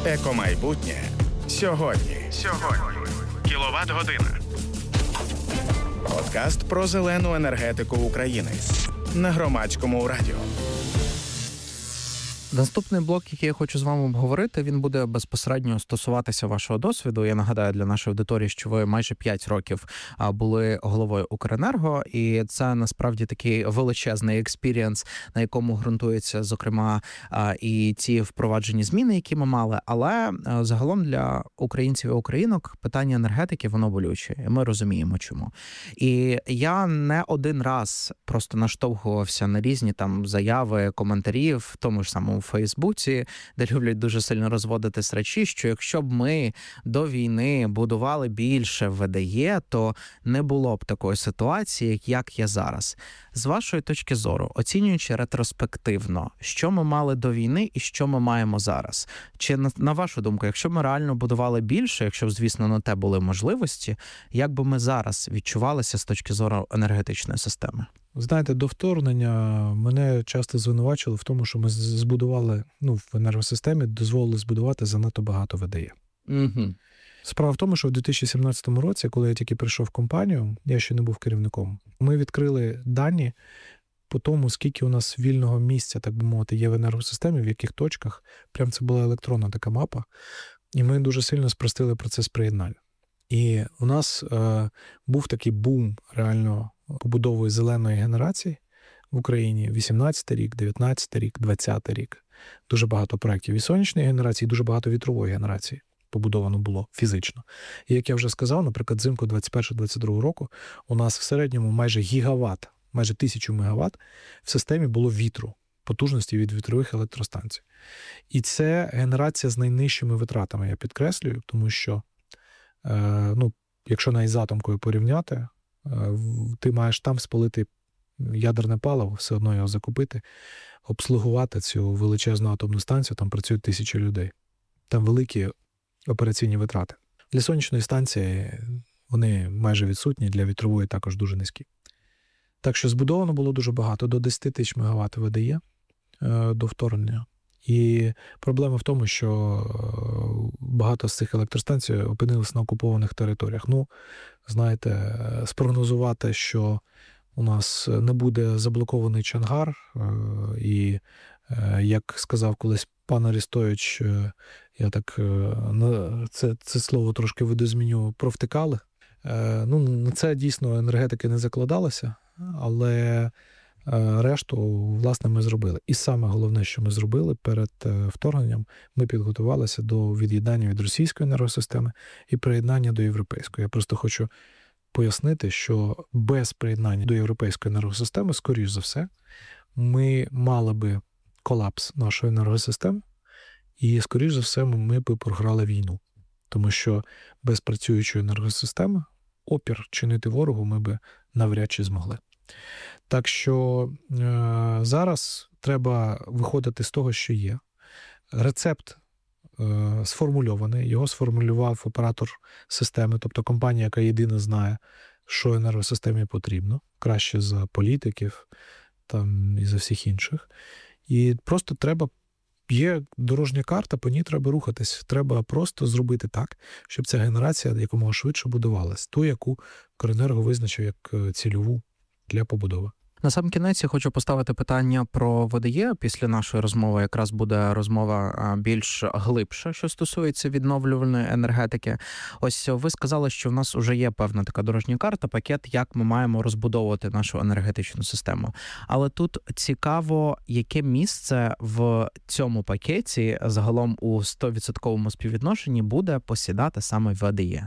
Екомайбутнє сьогодні. Кіловат-година. Подкаст про зелену енергетику України на Громадському радіо. Наступний блок, який я хочу з вами обговорити, він буде безпосередньо стосуватися вашого досвіду. Я нагадаю для нашої аудиторії, що ви майже 5 років були головою Укренерго, і це насправді такий величезний експірієнс, на якому ґрунтуються, зокрема, і ті впроваджені зміни, які ми мали. Але загалом для українців і українок питання енергетики, воно болюче, і ми розуміємо, чому. І я не один раз просто наштовхувався на різні там заяви, коментарі в тому ж самому Фейсбуці, де люблять дуже сильно розводити речі, що якщо б ми до війни будували більше ВДЕ, то не було б такої ситуації, як є зараз. З вашої точки зору, оцінюючи ретроспективно, що ми мали до війни і що ми маємо зараз? Чи, на вашу думку, якщо б ми реально будували більше, якщо б, звісно, на те були можливості, як би ми зараз відчувалися з точки зору енергетичної системи? Знаєте, до вторгнення мене часто звинувачили в тому, що ми збудували, в енергосистемі дозволили збудувати занадто багато ВДЕ. Угу. Справа в тому, що в 2017 році, коли я тільки прийшов в компанію, я ще не був керівником, ми відкрили дані по тому, скільки у нас вільного місця, так би мовити, є в енергосистемі, в яких точках. Прям це була електронна така мапа. І ми дуже сильно спростили процес приєднання. І у нас був такий бум реально побудовою зеленої генерації в Україні. 18-й рік, 19-й рік, 20-й рік. Дуже багато проєктів і сонячної генерації, дуже багато вітрової генерації побудовано було фізично. І як я вже сказав, наприклад, взимку 21-22 року у нас в середньому майже гігават, майже 1000 мегаватт в системі було вітру, потужності від вітрових електростанцій. І це генерація з найнижчими витратами, я підкреслюю, тому що, якщо навіть з атомкою порівняти, ти маєш там спалити ядерне паливо, все одно його закупити, обслугувати цю величезну атомну станцію, там працюють 1000 людей. Там великі операційні витрати. Для сонячної станції вони майже відсутні, для вітрової також дуже низькі. Так що збудовано було дуже багато, до 10 тисяч мегаватт ВДЕ до вторгнення. І проблема в тому, що багато з цих електростанцій опинилися на окупованих територіях. Знаєте, спрогнозувати, що у нас не буде заблокований Чонгар, і, як сказав колись пан Арестович, я так це слово трошки видозміню, провтикали. Це дійсно енергетики не закладалося, але решту, власне, ми зробили. І саме головне, що ми зробили перед вторгненням, ми підготувалися до від'єднання від російської енергосистеми і приєднання до європейської. Я просто хочу пояснити, що без приєднання до європейської енергосистеми, скоріш за все, ми мали би колапс нашої енергосистеми і, скоріш за все, ми б програли війну. Тому що без працюючої енергосистеми опір чинити ворогу ми би навряд чи змогли. Так що зараз треба виходити з того, що є. Рецепт сформульований, його сформулював оператор системи, тобто компанія, яка єдина знає, що енергосистемі потрібно, краще за політиків там, і за всіх інших. І просто є дорожня карта, по ній треба рухатись. Треба просто зробити так, щоб ця генерація якомога швидше будувалась. Ту, яку Укренерго визначив як цільову для побудови. На сам кінець я хочу поставити питання про ВДЕ. Після нашої розмови якраз буде розмова більш глибша, що стосується відновлювальної енергетики. Ось ви сказали, що в нас вже є певна така дорожня карта, пакет, як ми маємо розбудовувати нашу енергетичну систему. Але тут цікаво, яке місце в цьому пакеті загалом у 100% співвідношенні буде посідати саме ВДЕ?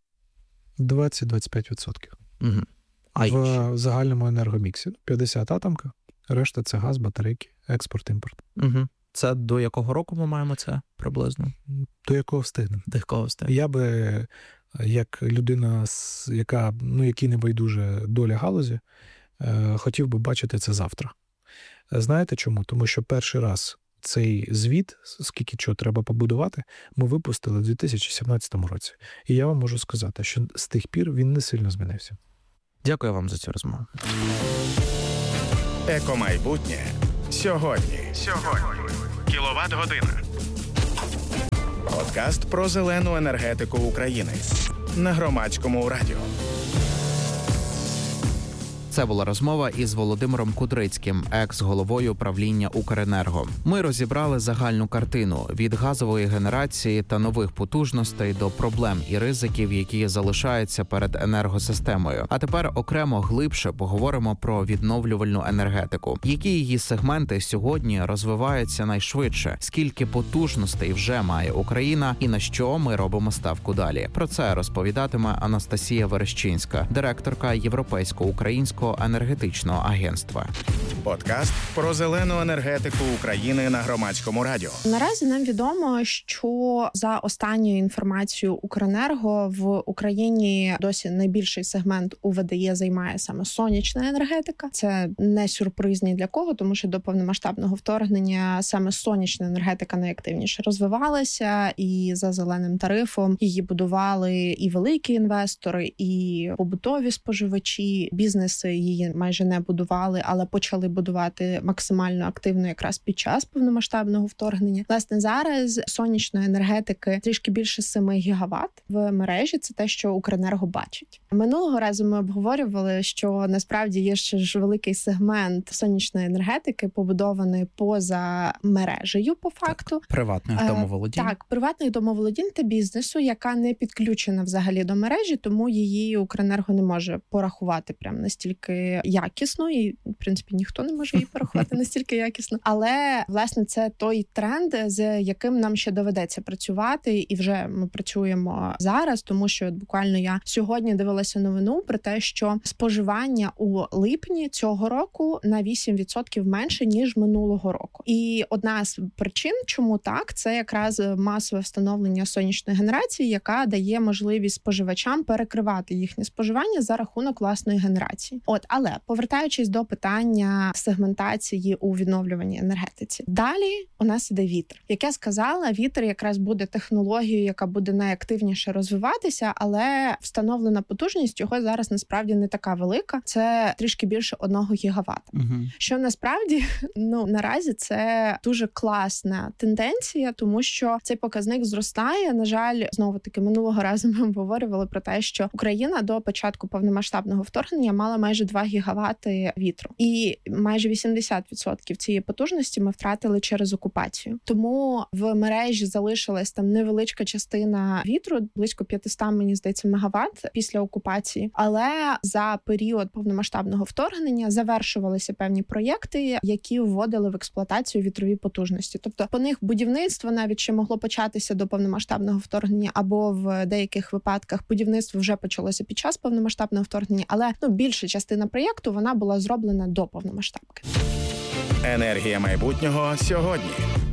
20-25%. Угу. В загальному енергоміксі. 50 атомка, решта це газ, батарейки, експорт, імпорт. Угу. Це до якого року ми маємо це приблизно? До якого встигнемо. До якого встигнемо. Я би, як людина, якій не байдуже доля галузі, хотів би бачити це завтра. Знаєте чому? Тому що перший раз цей звіт, скільки чого треба побудувати, ми випустили в 2017 році. І я вам можу сказати, що з тих пір він не сильно змінився. Дякую вам за цю розмову. Екомайбутнє сьогодні. Кіловат-година. Подкаст про зелену енергетику України на Громадському радіо. Це була розмова із Володимиром Кудрицьким, екс-головою правління «Укренерго». Ми розібрали загальну картину – від газової генерації та нових потужностей до проблем і ризиків, які залишаються перед енергосистемою. А тепер окремо глибше поговоримо про відновлювальну енергетику. Які її сегменти сьогодні розвиваються найшвидше? Скільки потужностей вже має Україна і на що ми робимо ставку далі? Про це розповідатиме Анастасія Верещинська, директорка Європейсько-українського енергетичного агентства. Подкаст про зелену енергетику України на Громадському радіо. Наразі нам відомо, що за останньою інформацією Укренерго в Україні досі найбільший сегмент УВДЄ займає саме сонячна енергетика. Це не сюрприз ні для кого, тому що до повномасштабного вторгнення саме сонячна енергетика найактивніше розвивалася, і за зеленим тарифом її будували і великі інвестори, і побутові споживачі, бізнеси її майже не будували, але почали будувати максимально активно якраз під час повномасштабного вторгнення. Власне, зараз сонячної енергетики трішки більше 7 гігават в мережі. Це те, що Укренерго бачить. Минулого разу ми обговорювали, що насправді є ще ж великий сегмент сонячної енергетики, побудований поза мережею, по факту. Так, приватних домоволодінь. Так, приватних домоволодінь та бізнесу, яка не підключена взагалі до мережі, тому її Укренерго не може порахувати прям настільки якісно, і, в принципі, ніхто не може її порахувати настільки якісно. Але, власне, це той тренд, з яким нам ще доведеться працювати, і вже ми працюємо зараз, тому що буквально я сьогодні дивилася новину про те, що споживання у липні цього року на 8% менше, ніж минулого року. І одна з причин, чому так, це якраз масове встановлення сонячної генерації, яка дає можливість споживачам перекривати їхнє споживання за рахунок власної генерації. Але, повертаючись до питання сегментації у відновлюваній енергетиці. Далі у нас іде вітер. Як я сказала, вітер якраз буде технологією, яка буде найактивніше розвиватися, але встановлена потужність його зараз насправді не така велика. Це трішки більше 1 гігавата. Що насправді, наразі це дуже класна тенденція, тому що цей показник зростає. На жаль, знову-таки, минулого разу ми обговорювали про те, що Україна до початку повномасштабного вторгнення мала майже 2 гігавати вітру. І майже 80% цієї потужності ми втратили через окупацію. Тому в мережі залишилась там невеличка частина вітру, близько 500, мені здається, мегаватт після окупації. Але за період повномасштабного вторгнення завершувалися певні проєкти, які вводили в експлуатацію вітрові потужності. Тобто по них будівництво навіть ще могло початися до повномасштабного вторгнення, або в деяких випадках будівництво вже почалося під час повномасштабного вторгнення, але більша частина проєкту вона була зроблена до повномасштабки. Енергія майбутнього сьогодні.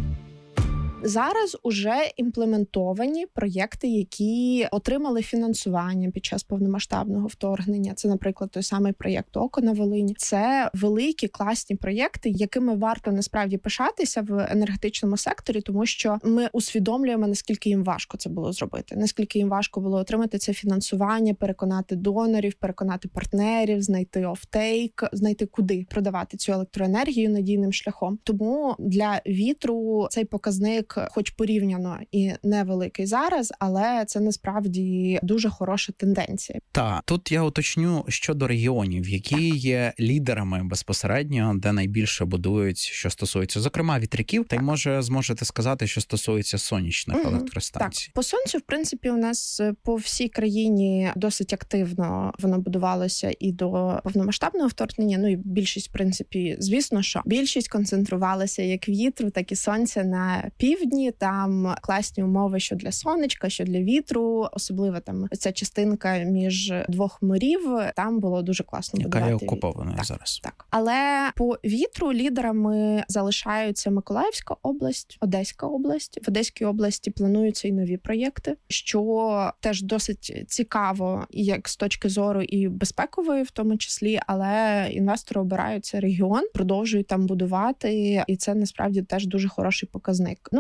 Зараз уже імплементовані проєкти, які отримали фінансування під час повномасштабного вторгнення. Це, наприклад, той самий проєкт «Око» на Волині. Це великі, класні проєкти, якими варто насправді пишатися в енергетичному секторі, тому що ми усвідомлюємо, наскільки їм важко це було зробити, наскільки їм важко було отримати це фінансування, переконати донорів, переконати партнерів, знайти офтейк, знайти куди продавати цю електроенергію надійним шляхом. Тому для вітру цей показник хоч порівняно і невеликий зараз, але це насправді дуже хороша тенденція. Так, тут я уточню щодо регіонів, які є лідерами безпосередньо, де найбільше будують, що стосується, зокрема, вітряків, та й може зможете сказати, що стосується сонячних електростанцій. Так, по сонцю, в принципі, у нас по всій країні досить активно воно будувалося і до повномасштабного вторгнення, і більшість, в принципі, звісно, що більшість концентрувалася як вітру, так і сонця на півдні. Там класні умови, що для сонечка, що для вітру, особливо там ця частинка між двох морів, там було дуже класно будувати. Яка є окупована зараз. Так. Але по вітру лідерами залишаються Миколаївська область, Одеська область. В Одеській області плануються і нові проєкти, що теж досить цікаво, як з точки зору і безпекової в тому числі, але інвестори обирають цей регіон, продовжують там будувати, і це насправді теж дуже хороший показник.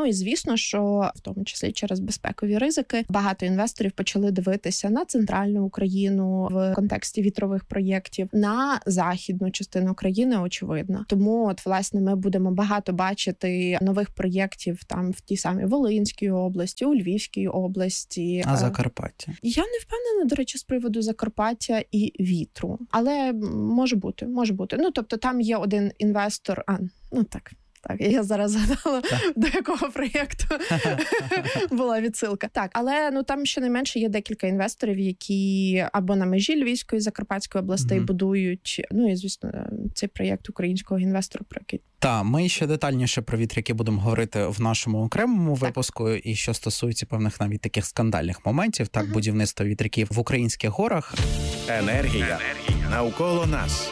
і звісно, що в тому числі через безпекові ризики багато інвесторів почали дивитися на центральну Україну в контексті вітрових проєктів, на західну частину країни, очевидно. Тому от власне ми будемо багато бачити нових проєктів там в тій самій Волинській області, у Львівській області. А Закарпаття? Я не впевнена, до речі, з приводу Закарпаття і вітру, але може бути. Ну, тобто там є один інвестор, Так, я зараз згадала, до якого проєкту була відсилка. Так, але там щонайменше є декілька інвесторів, які або на межі Львівської, Закарпатської областей будують, і, звісно, цей проєкт українського інвестора, про який... Так, ми ще детальніше про вітряки будемо говорити в нашому окремому випуску, і що стосується певних навіть таких скандальних моментів, будівництва вітряків в українських горах. Енергія навколо нас.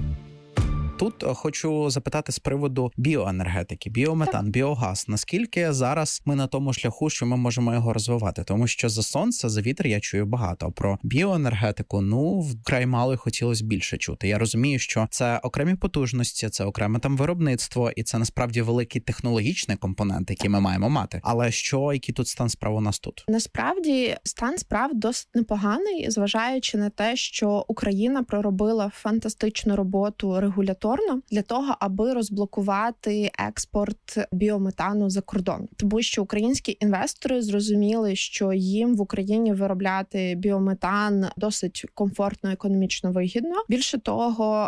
Тут хочу запитати з приводу біоенергетики, біометан, біогаз. Наскільки зараз ми на тому шляху, що ми можемо його розвивати? Тому що за сонце, за вітер я чую багато. Про біоенергетику, вкрай мало хотілося більше чути. Я розумію, що це окремі потужності, це окреме там виробництво, і це насправді великий технологічний компонент, який ми маємо мати. Але який тут стан справ у нас тут? Насправді, стан справ досить непоганий, зважаючи на те, що Україна проробила фантастичну роботу регуляторно для того, аби розблокувати експорт біометану за кордон. Тому що українські інвестори зрозуміли, що їм в Україні виробляти біометан досить комфортно, економічно вигідно. Більше того,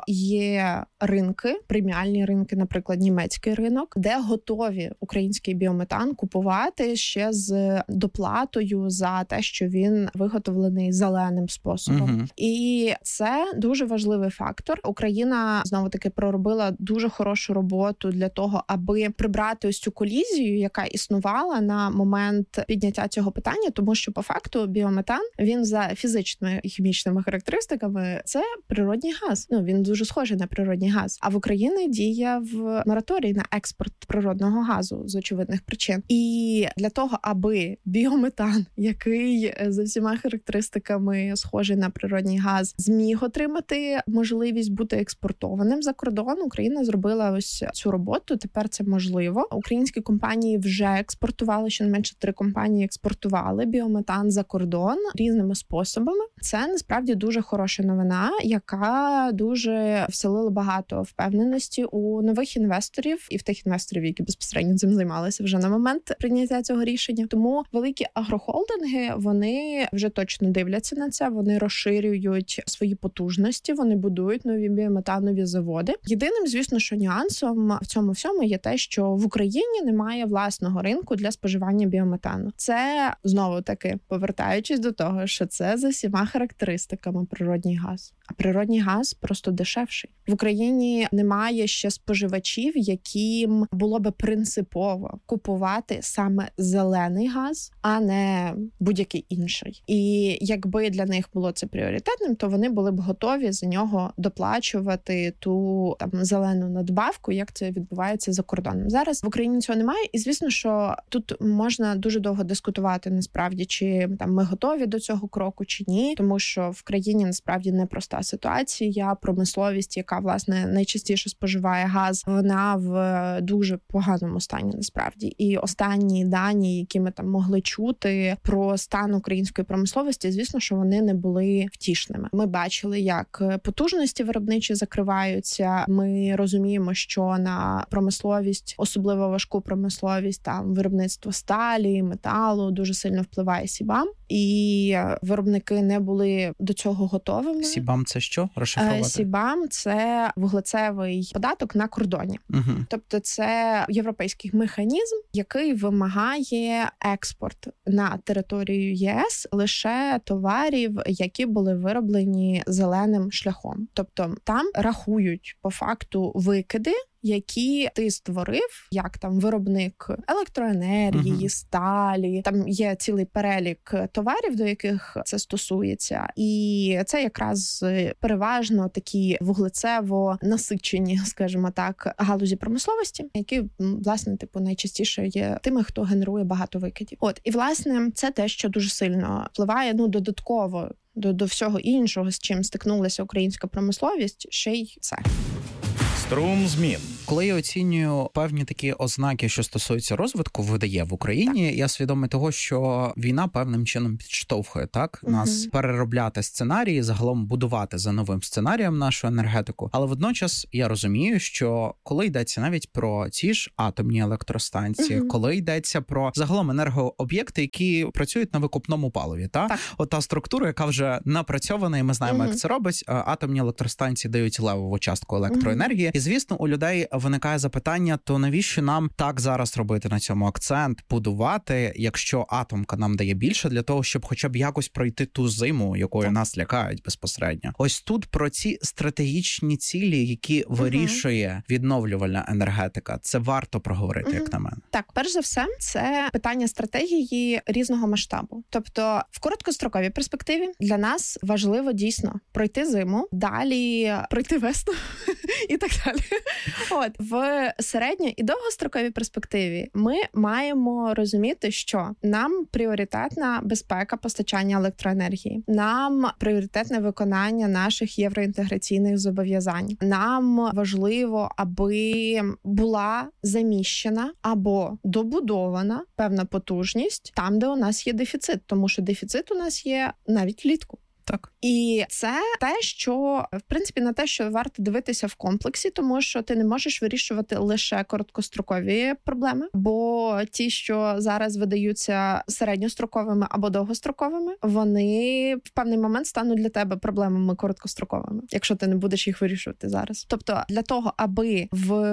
є ринки, преміальні ринки, наприклад, німецький ринок, де готові український біометан купувати ще з доплатою за те, що він виготовлений зеленим способом. І це дуже важливий фактор. Україна, знову-таки, проробила дуже хорошу роботу для того, аби прибрати ось цю колізію, яка існувала на момент підняття цього питання, тому що по факту біометан, він за фізичними і хімічними характеристиками це природній газ. Він дуже схожий на природній газ. А в Україні діє в мораторій на експорт природного газу з очевидних причин. І для того, аби біометан, який за всіма характеристиками схожий на природній газ, зміг отримати можливість бути експортованим за кордон, Україна зробила ось цю роботу. Тепер це можливо. Українські компанії вже експортували, щонайменше 3 компанії експортували біометан за кордон різними способами. Це насправді дуже хороша новина, яка дуже вселила багато впевненості у нових інвесторів і в тих інвесторів, які безпосередньо цим займалися вже на момент прийняття цього рішення. Тому великі агрохолдинги, вони вже точно дивляться на це, вони розширюють свої потужності, вони будують нові біометанові заводи. Єдиним, звісно, що нюансом в цьому всьому є те, що в Україні немає власного ринку для споживання біометану. Це, знову-таки, повертаючись до того, що це за всіма характеристиками природній газ. А природній газ просто дешевший. В Україні немає ще споживачів, яким було би принципово купувати саме зелений газ, а не будь-який інший. І якби для них було це пріоритетним, то вони були б готові за нього доплачувати ту зелену надбавку, як це відбувається за кордоном. Зараз в Україні цього немає, і звісно, що тут можна дуже довго дискутувати, насправді, чи ми готові до цього кроку, чи ні, тому що в країні насправді непроста ситуація, промисловість, яка, власне, найчастіше споживає газ, вона в дуже поганому стані, насправді. І останні дані, які ми могли чути про стан української промисловості, звісно, що вони не були втішними. Ми бачили, як потужності виробничі закриваються. Ми розуміємо, що на промисловість, особливо важку промисловість, виробництво сталі, металу, дуже сильно впливає СІБАМ. І виробники не були до цього готовими. СІБАМ – це що? Розшифрувати? СІБАМ – це вуглецевий податок на кордоні. Тобто це європейський механізм, який вимагає експорт на територію ЄС лише товарів, які були вироблені зеленим шляхом. Тобто там рахують по факту викиди, які ти створив, як виробник електроенергії, сталі. Там є цілий перелік товарів, до яких це стосується. І це якраз переважно такі вуглецево насичені, скажімо так, галузі промисловості, які, власне, найчастіше є тими, хто генерує багато викидів. І, власне, це те, що дуже сильно впливає, додатково до всього іншого, з чим стикнулася українська промисловість, ще й це. Струм змін Коли я оцінюю певні такі ознаки, що стосуються розвитку ВДЕ в Україні, я свідомий того, що війна певним чином підштовхує нас переробляти сценарії, загалом будувати за новим сценарієм нашу енергетику. Але водночас я розумію, що коли йдеться навіть про ці ж атомні електростанції, коли йдеться про загалом енергооб'єкти, які працюють на викопному паливі, от та структура, яка вже напрацьована, і ми знаємо, як це робить. Атомні електростанції дають левову частку електроенергії. І, звісно, у людей виникає запитання, то навіщо нам так зараз робити на цьому акцент, будувати, якщо атомка нам дає більше, для того, щоб хоча б якось пройти ту зиму, якою нас лякають безпосередньо. Ось тут про ці стратегічні цілі, які вирішує відновлювальна енергетика, це варто проговорити, як на мене. Так, перш за все, це питання стратегії різного масштабу. Тобто, в короткостроковій перспективі для нас важливо дійсно пройти зиму, далі пройти весну і так далі. В середньо- і довгостроковій перспективі ми маємо розуміти, що нам пріоритетна безпека постачання електроенергії, нам пріоритетне виконання наших євроінтеграційних зобов'язань. Нам важливо, аби була заміщена або добудована певна потужність там, де у нас є дефіцит, тому що дефіцит у нас є навіть влітку. Так. І це те, що, в принципі, на те, що варто дивитися в комплексі, тому що ти не можеш вирішувати лише короткострокові проблеми, бо ті, що зараз видаються середньостроковими або довгостроковими, вони в певний момент стануть для тебе проблемами короткостроковими, якщо ти не будеш їх вирішувати зараз. Тобто для того, аби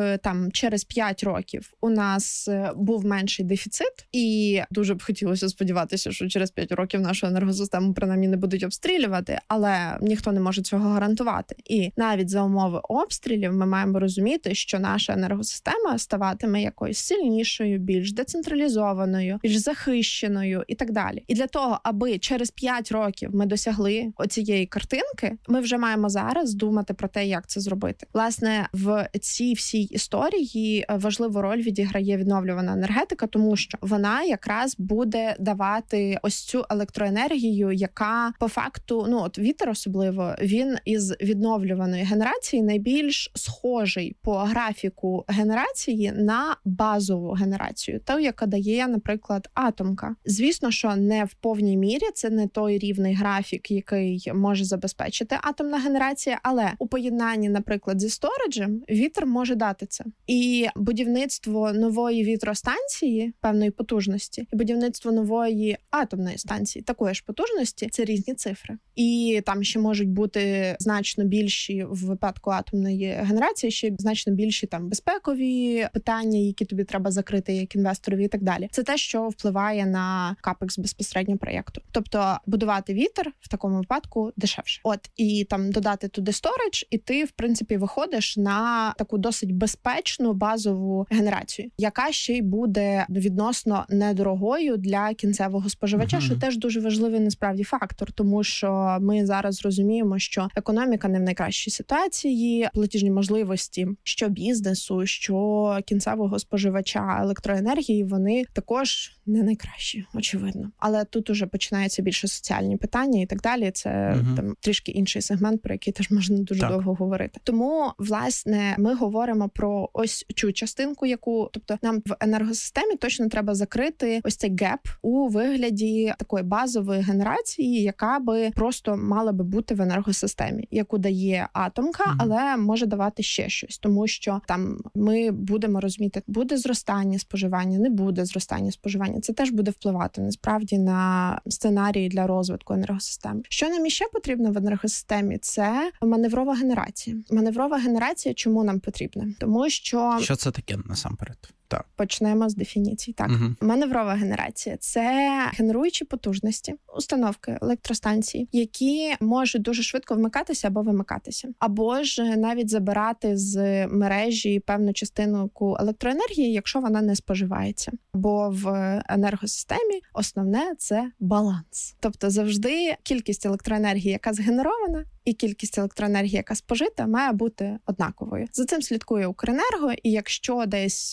через 5 років у нас був менший дефіцит, і дуже б хотілося сподіватися, що через 5 років нашу енергосистему принаймні не будуть обстрілювати, але ніхто не може цього гарантувати. І навіть за умови обстрілів ми маємо розуміти, що наша енергосистема ставатиме якоюсь сильнішою, більш децентралізованою, більш захищеною і так далі. І для того, аби через 5 років ми досягли оцієї картинки, ми вже маємо зараз думати про те, як це зробити. Власне, в цій всій історії важливу роль відіграє відновлювана енергетика, тому що вона якраз буде давати ось цю електроенергію, яка по факту, вітер особливо, він із відновлюваної генерації найбільш схожий по графіку генерації на базову генерацію, ту, яка дає, наприклад, атомка. Звісно, що не в повній мірі, це не той рівний графік, який може забезпечити атомна генерація, але у поєднанні, наприклад, зі сториджем, вітер може дати це. І будівництво нової вітростанції певної потужності, і будівництво нової атомної станції такої ж потужності – це різні цифри. І там ще можуть бути значно більші в випадку атомної генерації, ще значно більші безпекові питання, які тобі треба закрити як інвесторові і так далі. Це те, що впливає на капекс безпосередньо проєкту. Тобто будувати вітер в такому випадку дешевше. І додати туди сторидж, і ти, в принципі, виходиш на таку досить безпечну базову генерацію, яка ще й буде відносно недорогою для кінцевого споживача, що теж дуже важливий насправді фактор, тому що ми зараз розуміємо, що економіка не в найкращій ситуації, платіжні можливості що бізнесу, що кінцевого споживача електроенергії, вони також не найкращі, очевидно. Але тут уже починаються більше соціальні питання і так далі. Це трішки інший сегмент, про який теж можна дуже довго говорити. Тому, власне, ми говоримо про ось цю частинку, тобто нам в енергосистемі точно треба закрити ось цей геп у вигляді такої базової генерації, яка би просто мала би бути в енергосистемі, яку дає атомка, але може давати ще щось, тому що ми будемо розуміти, буде зростання споживання, не буде зростання споживання. Це теж буде впливати насправді на сценарії для розвитку енергосистеми. Що нам іще потрібно в енергосистемі? Це маневрова генерація. Маневрова генерація чому нам потрібна? Тому що... Що це таке насамперед? Так. Почнемо з дефініцій. Так. Маневрова генерація – це генеруючі потужності, установки, електростанції, які можуть дуже швидко вмикатися або вимикатися. Або ж навіть забирати з мережі певну частинку електроенергії, якщо вона не споживається. Бо в енергосистемі основне – це баланс. Тобто завжди кількість електроенергії, яка згенерована, і кількість електроенергії, яка спожита, має бути однаковою. За цим слідкує Укренерго, і якщо десь щось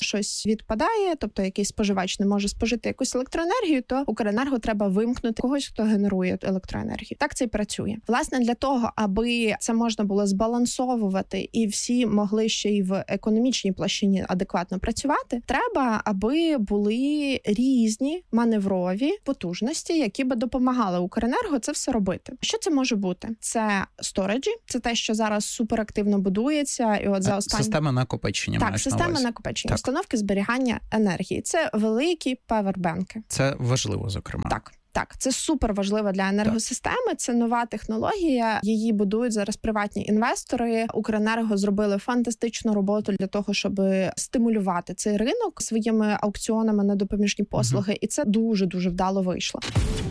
відпадає, тобто якийсь споживач не може спожити якусь електроенергію, то Укренерго треба вимкнути когось, хто генерує електроенергію. Так це і працює. Власне, для того, аби це можна було збалансовувати і всі могли ще й в економічній площині адекватно працювати, треба, аби були різні маневрові потужності, які би допомагали Укренерго це все робити. Що це може бути? Це сториджі, це те, що зараз суперактивно будується. І от за останні... Система накопичення. Так, система накопичення, установки зберігання енергії. Це великі павербенки. Це важливо, зокрема. Так, це супер важливо для енергосистеми, це нова технологія, її будують зараз приватні інвестори. Укренерго зробили фантастичну роботу для того, щоб стимулювати цей ринок своїми аукціонами на допоміжні послуги, і це дуже-дуже вдало вийшло.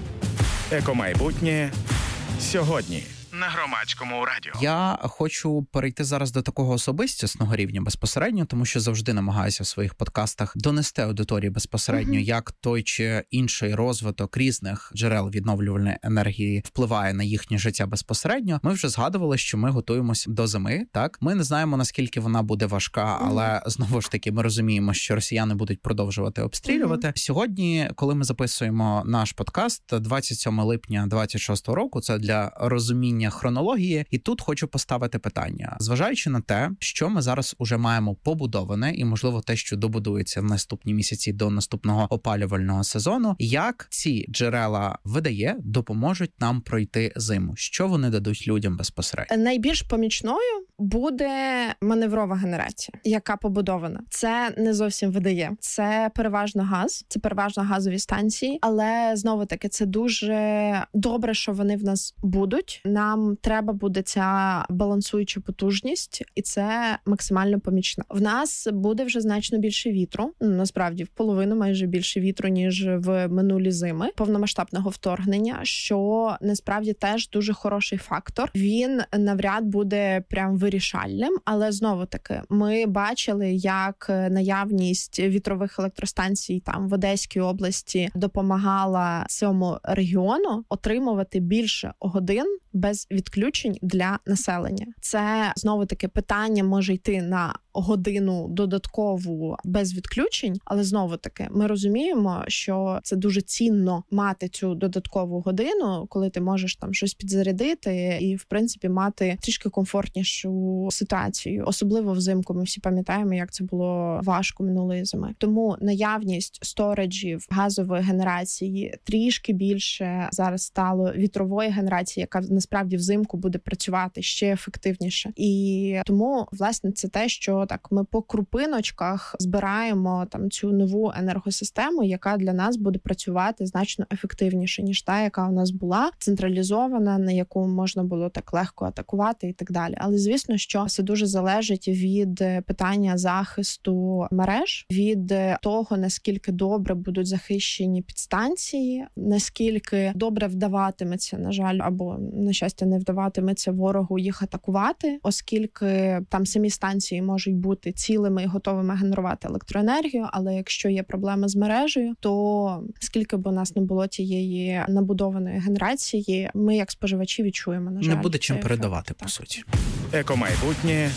Екомайбутнє сьогодні на Громадському радіо. Я хочу перейти зараз до такого особистісного рівня безпосередньо, тому що завжди намагаюся в своїх подкастах донести аудиторії безпосередньо, як той чи інший розвиток різних джерел відновлювальної енергії впливає на їхнє життя безпосередньо. Ми вже згадували, що ми готуємося до зими, так? Ми не знаємо, наскільки вона буде важка, але знову ж таки ми розуміємо, що росіяни будуть продовжувати обстрілювати. Сьогодні, коли ми записуємо наш подкаст, 27 липня 26 року, це для розуміння хронології, і тут хочу поставити питання. Зважаючи на те, що ми зараз уже маємо побудоване, і, можливо, те, що добудується в наступні місяці до наступного опалювального сезону, як ці джерела ВДЕ допоможуть нам пройти зиму? Що вони дадуть людям безпосередньо? Найбільш помічною буде маневрова генерація, яка побудована. Це не зовсім ВДЕ. Це переважно газ, це переважно газові станції, але, знову-таки, це дуже добре, що вони в нас будуть. Нам треба буде ця балансуюча потужність, і це максимально помічно. В нас буде вже значно більше вітру, насправді в половину майже більше вітру, ніж в минулі зими повномасштабного вторгнення, що насправді теж дуже хороший фактор. Він навряд буде прям вирішальним, але знову-таки ми бачили, як наявність вітрових електростанцій там в Одеській області допомагала цьому регіону отримувати більше годин без відключень для населення. Це, знову-таки, питання може йти на годину додаткову без відключень, але, знову-таки, ми розуміємо, що це дуже цінно мати цю додаткову годину, коли ти можеш там щось підзарядити і, в принципі, мати трішки комфортнішу ситуацію. Особливо взимку, ми всі пам'ятаємо, як це було важко минулої зими. Тому наявність сториджів, газової генерації трішки більше зараз стало вітрової генерації, яка насправді взимку буде працювати ще ефективніше. І тому, власне, це те, що так ми по крупиночках збираємо там цю нову енергосистему, яка для нас буде працювати значно ефективніше, ніж та, яка у нас була, централізована, на яку можна було так легко атакувати і так далі. Але, звісно, що все дуже залежить від питання захисту мереж, від того, наскільки добре будуть захищені підстанції, наскільки добре вдаватиметься, на жаль, або, на щастя, не вдаватиметься ворогу їх атакувати, оскільки там самі станції можуть бути цілими і готовими генерувати електроенергію, але якщо є проблеми з мережею, то скільки б у нас не було тієї набудованої генерації, ми як споживачі відчуємо, на жаль. Не буде чим передавати, по суті. Екомайбутнє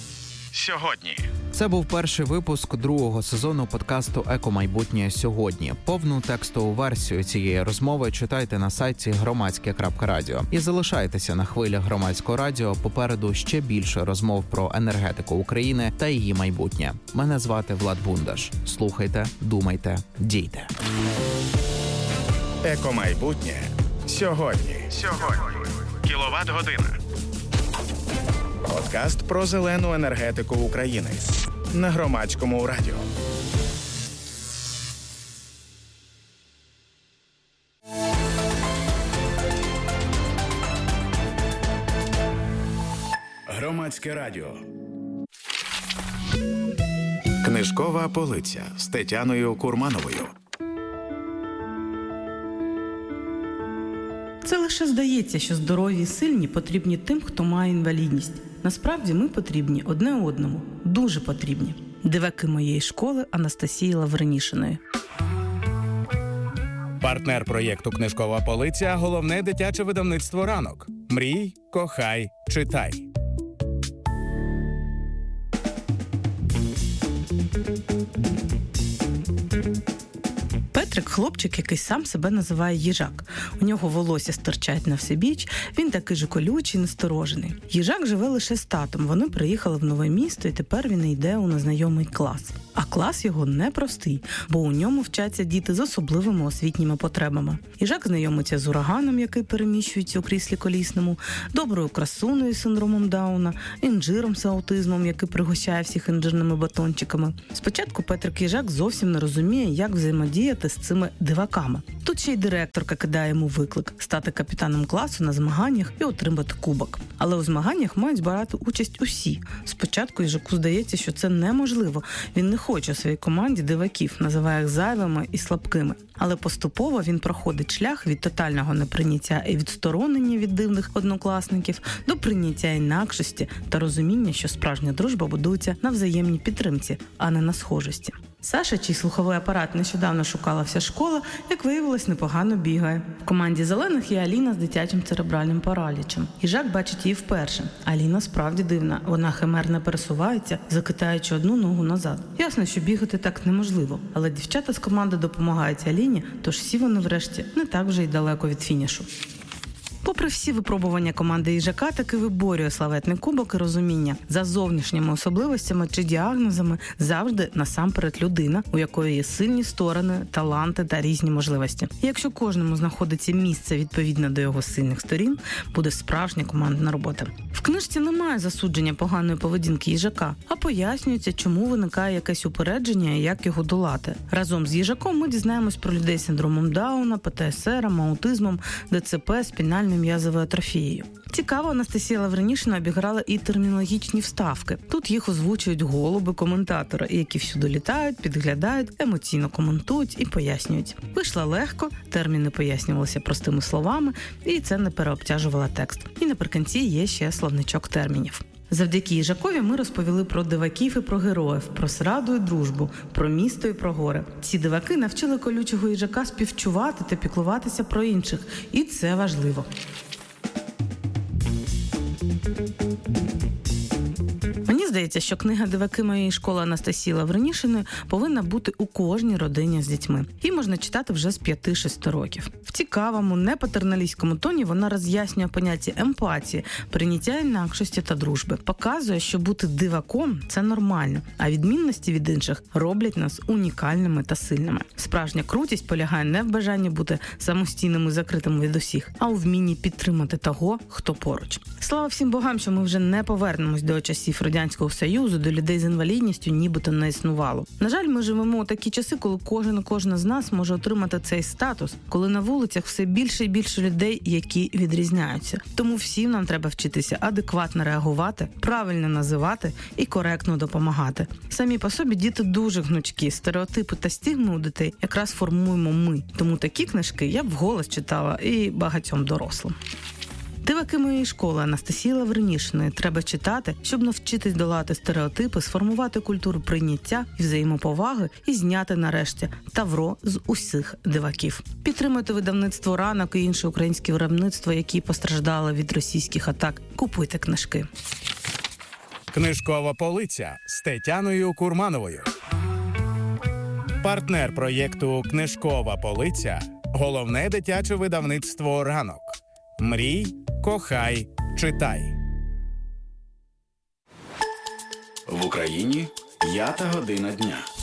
сьогодні. Це був перший випуск другого сезону подкасту «Екомайбутнє сьогодні». Повну текстову версію цієї розмови читайте на сайті громадське.радіо. І залишайтеся на хвилях Громадського радіо. Попереду ще більше розмов про енергетику України та її майбутнє. Мене звати Влад Бундаш. Слухайте, думайте, дійте. Екомайбутнє сьогодні. Кіловат-година. Подкаст про зелену енергетику України на Громадському радіо. Громадське радіо. Книжкова полиця з Тетяною Курмановою. Це лише здається, що здорові і сильні потрібні тим, хто має інвалідність. Насправді ми потрібні одне одному. Дуже потрібні. Диваки моєї школи Анастасії Лавренішиної. Партнер проєкту «Книжкова полиця» – головне дитяче видавництво «Ранок». Мрій, кохай, читай. Петрик – хлопчик, який сам себе називає їжак. У нього волосся стирчать на всебіч, він такий же колючий, насторожений. Їжак живе лише з татом, вони приїхали в нове місто і тепер він йде у незнайомий клас. А клас його непростий, бо у ньому вчаться діти з особливими освітніми потребами. Їжак знайомиться з ураганом, який переміщується у кріслі колісному, доброю красуною з синдромом Дауна, інжиром з аутизмом, який пригощає всіх інжирними батончиками. Спочатку Петрик їжак зовсім не розуміє, як взаємодіяти з цими диваками. Тут ще й директорка кидає йому виклик – стати капітаном класу на змаганнях і отримати кубок. Але у змаганнях мають брати участь усі. Спочатку їжаку здається, що це неможливо. Він не хоче у своїй команді диваків, називає їх зайвими і слабкими. Але поступово він проходить шлях від тотального неприйняття і відсторонення від дивних однокласників до прийняття інакшості та розуміння, що справжня дружба будується на взаємній підтримці, а не на схожості. Саша, чий слуховий апарат нещодавно шукала вся школа, як виявилось, непогано бігає. В команді зелених є Аліна з дитячим церебральним паралічем. Їжак бачить її вперше. Аліна справді дивна. Вона химерно пересувається, закидаючи одну ногу назад. Ясно, що бігати так неможливо. Але дівчата з команди допомагають Аліні, тож всі вони врешті не так вже й далеко від фінішу. Попри всі випробування команди їжака, таки виборює славетний кубок і розуміння. За зовнішніми особливостями чи діагнозами завжди насамперед людина, у якої є сильні сторони, таланти та різні можливості. І якщо кожному знаходиться місце відповідне до його сильних сторін, буде справжня командна робота. В книжці немає засудження поганої поведінки їжака, а пояснюється, чому виникає якесь упередження і як його долати. Разом з їжаком ми дізнаємось про людей з синдромом Дауна, ПТСР, аутизмом, ДЦП, спінальною м'язовою атрофією. Цікаво, Анастасія Лавринішина обіграла і термінологічні вставки. Тут їх озвучують голуби-коментатори, які всюди літають, підглядають, емоційно коментують і пояснюють. Вийшло легко, терміни пояснювалися простими словами, і це не переобтяжувало текст. І наприкінці є ще словничок термінів. Завдяки їжакові ми розповіли про диваків і про героїв, про зраду і дружбу, про місто і про гори. Ці диваки навчили колючого їжака співчувати та піклуватися про інших. І це важливо. Мені здається, що книга «Диваки моєї школи» Анастасії Лавринішиної повинна бути у кожній родині з дітьми. Її можна читати вже з 5-6 років. В цікавому, непатерналістському тоні вона роз'яснює поняття емпатії, прийняття інакшості та дружби. Показує, що бути диваком – це нормально, а відмінності від інших роблять нас унікальними та сильними. Справжня крутість полягає не в бажанні бути самостійним і закритим від усіх, а у вмінні підтримати того, хто поруч. Слава всім богам, що ми вже не повернемось до часів Радянського Союзу, до людей з інвалідністю нібито не існувало. На жаль, ми живемо у такі часи, коли кожен і кожна з нас може отримати цей статус, коли на вулицях все більше і більше людей, які відрізняються. Тому всім нам треба вчитися адекватно реагувати, правильно називати і коректно допомагати. Самі по собі діти дуже гнучкі, стереотипи та стигми у дітей якраз формуємо ми. Тому такі книжки я б вголос читала і багатьом дорослим. «Диваки моєї школи» Анастасії Лавринішиної треба читати, щоб навчитись долати стереотипи, сформувати культуру прийняття і взаємоповаги і зняти нарешті тавро з усіх диваків. Підтримуйте видавництво «Ранок» і інше українське виробництво, які постраждали від російських атак. Купуйте книжки. Книжкова полиця з Тетяною Курмановою. Партнер проєкту «Книжкова полиця» – головне дитяче видавництво «Ранок». Мрій, кохай, читай. В Україні 5 година дня.